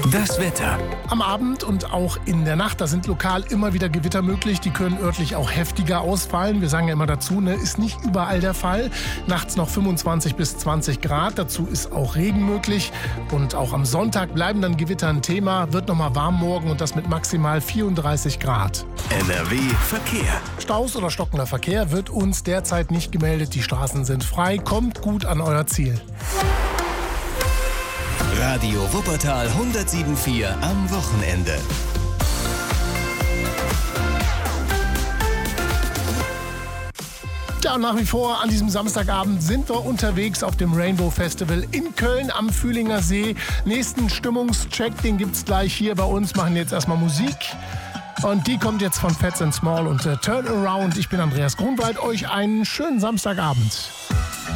Das Wetter. Am Abend und auch in der Nacht, da sind lokal immer wieder Gewitter möglich. Die können örtlich auch heftiger ausfallen. Wir sagen ja immer dazu, ist nicht überall der Fall. Nachts noch 25 bis 20 Grad. Dazu ist auch Regen möglich. Und auch am Sonntag bleiben dann Gewitter ein Thema. Wird nochmal warm morgen und das mit maximal 34 Grad. NRW Verkehr. Staus oder stockender Verkehr wird uns derzeit nicht gemeldet. Die Straßen sind frei. Kommt gut an euer Ziel. Radio Wuppertal 107.4 am Wochenende. Ja, und nach wie vor an diesem Samstagabend sind wir unterwegs auf dem Rainbow Festival in Köln am Fühlinger See. Nächsten Stimmungscheck, den gibt's gleich hier bei uns. Machen jetzt erstmal Musik. Und die kommt jetzt von Fats and Small und Turn Around. Ich bin Andreas Grunwald. Euch einen schönen Samstagabend.